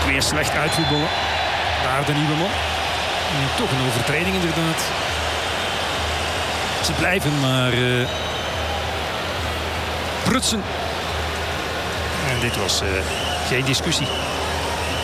Weer slecht uitvoetballen. Daar de nieuwe man. Toch een overtreding inderdaad. Ze blijven maar prutsen. En dit was geen discussie.